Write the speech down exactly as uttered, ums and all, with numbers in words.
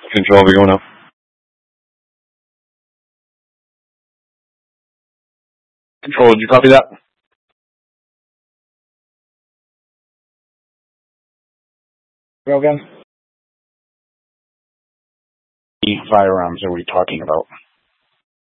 Control, we going up. Control, did you copy that? Go again. What firearms are we talking about?